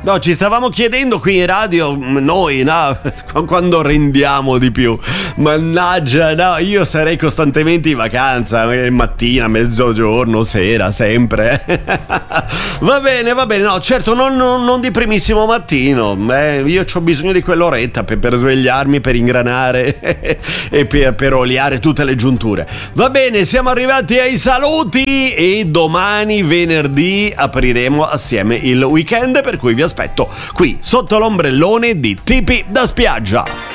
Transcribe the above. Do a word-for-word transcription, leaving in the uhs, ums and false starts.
No, ci stavamo chiedendo qui in radio, noi, no, quando rendiamo di più. Mannaggia, no, io sarei costantemente in vacanza, mattina, mezzogiorno, sera, sempre. Va bene, va bene, no, certo, non, non, non di primissimo mattino. Eh, io ho bisogno di quell'oretta per, per svegliarmi, per ingranare e per, per oliare tutte le giunture. Va bene, siamo arrivati ai saluti e domani, venerdì, apriremo assieme il weekend, per cui vi aspetto qui sotto l'ombrellone di Tipi da spiaggia.